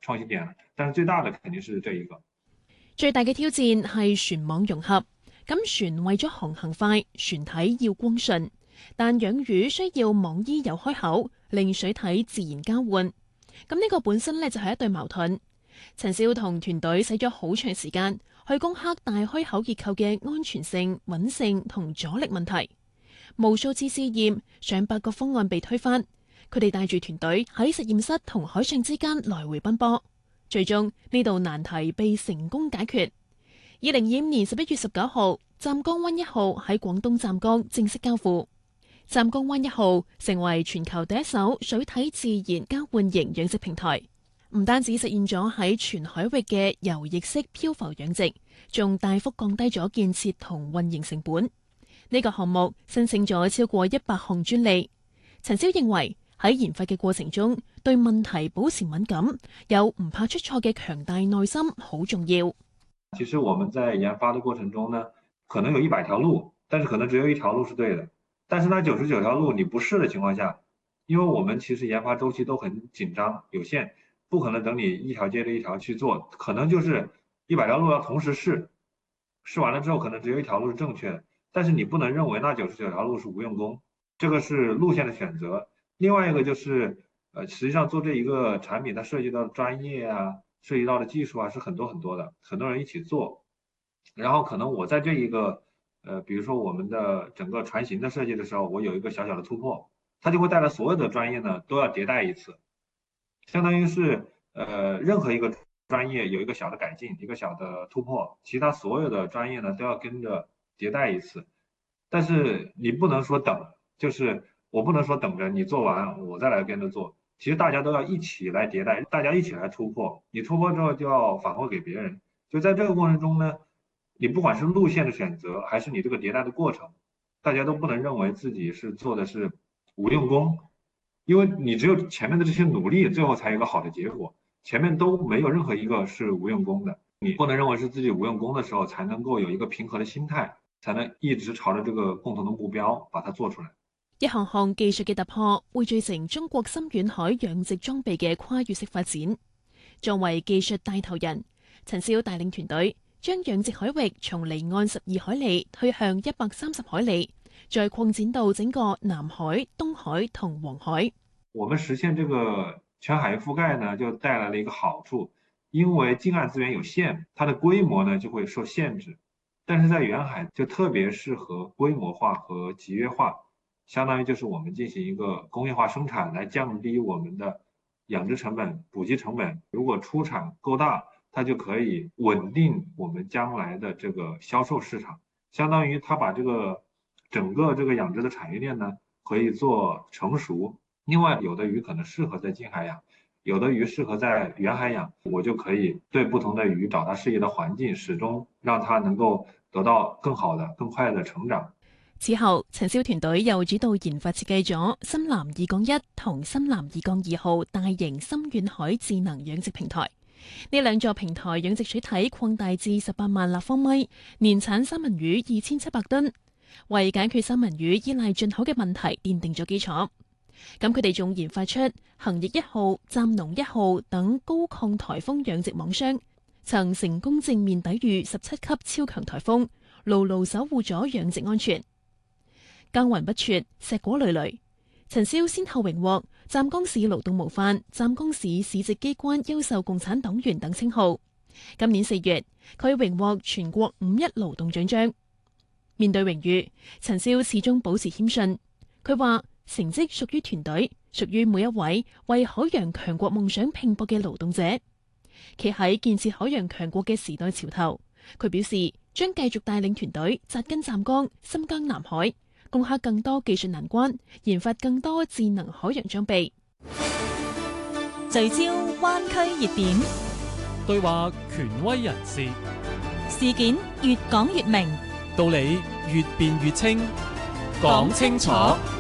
創新點，但是最大的肯定是這一個。 最大嘅挑戰係船網融合。咁船為咗航行快，船體要光順，但養魚需要網衣有開口，令水體自然交換。咁呢個本身呢，就係一對矛盾。陳少同團隊使咗好長時間去攻克大開口結構嘅安全性、穩性同阻力問題。無數次試驗，上百個方案被推翻。佢哋帶住團隊喺實驗室同海上之間來回奔波，最終呢道難題被成功解決。2025年11月19號，湛江灣1號喺廣東湛江正式交付。湛江灣1號成為全球第一艘水體自然交換型養殖平台，唔單止實現咗喺全海域嘅游翼式漂浮養殖，仲大幅降低咗建設同運營成本。呢個項目申請咗超過100項專利。陳超認為喺研發嘅過程中，對問題保持敏感，有唔怕出錯嘅強大內心好重要。 其實我們在研發的過程中呢，可能有100條路，但是可能只有1條路是對的。但是那99條路你不試的情況下，因為我們其實研發周期都很緊張有限，不可能等你一條接着一條去做，可能就是100條路要同時試，試完了之後可能只有1條路是正確的，但是你不能認為那99條路是無用功，這個是路線的選擇。另外一個就是實際上做這一個產品它涉及到專業啊，涉及到的技術啊是很多很多的，很多人一起做，然後可能我在這一個比如說我們的整個船型的設計的時候，我有一個小小的突破，它就會帶來所有的專業呢都要迭代一次，相當於是任何一個專業有一個小的改進，一個小的突破，其他所有的專業呢都要跟着迭代一次，但是你不能說等，就是我不能說等着你做完我再來跟着做，其實大家都要一起來迭代，大家一起來突破，你突破之後就要反饋給別人，就在這個過程中呢，你不管是路線的選擇，還是你這個迭代的過程，大家都不能認為自己是做的是無用功，因為你只有前面的這些努力，最後才有一個好的結果，前面都沒有任何一個是無用功的，你不能認為是自己無用功的時候，才能夠有一個平和的心態，才能一直朝着這個共同的目標把它做出來。 一項項技術嘅突破，匯聚成中國深遠海養殖裝備嘅跨越式發展。作為技術帶頭人，陳少帶領團隊將養殖海域從離岸12海里推向130海里，再擴展到整個南海、東海同黃海。 我們實現這個全海域覆蓋呢，就帶來了一個好處，因為近岸資源有限，它的規模呢就會受限制，但是在遠海就特別適合規模化和集約化。相當於就是我們進行一個工業化生產，來降低我們的養殖成本、捕集成本。如果出產夠大，它就可以穩定我們將來的這個銷售市場。相當於它把這個整個這個養殖的產業鏈呢，可以做成熟。另外，有的魚可能適合在近海養，有的魚適合在遠海養，我就可以對不同的魚找到適宜的環境，始終讓它能夠得到更好的、更快的成長。 此後，陳少團隊又主導研發設計咗深藍2+1同深藍2+2號大型深遠海智能養殖平台。呢兩座平台養殖水體擴大至18萬立方米，年產三文魚2700噸，為解決三文魚依賴進口嘅問題奠定咗基礎。咁佢哋仲研發出恒翼1號、湛龍1號等高抗颱風養殖網箱，曾成功正面抵禦17級超強颱風，牢牢守護咗養殖安全。耕耘不輟，碩果累累。陳少先後榮獲湛江市勞動模範、湛江市市直機關優秀共產黨員等稱號。今年4月，佢榮獲全國5.1勞動獎章。面對榮譽，陳少始終保持謙遜。佢話成績屬於團隊，屬於每一位為海洋強國夢想拼搏嘅勞動者。企喺建設海洋強國嘅時代潮頭，佢表示將繼續帶領團隊扎根湛江、深江南海，攻克更多技術難關，研發更多智能海洋裝備。 聚焦灣區熱點， 對話權威人士， 事件越講越明， 道理越辯越清，講清楚。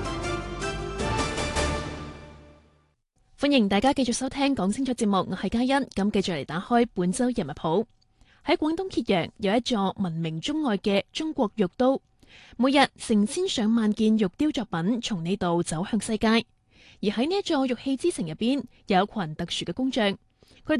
歡迎大家繼續收聽講清楚節目，我係嘉欣。咁繼續嚟打開本周人物譜。喺廣東揭陽有一座聞名中外嘅中國玉都。每日成千上萬件玉雕作品從呢度走向世界，而喺呢一座玉器之城入邊，有一群特殊嘅工匠，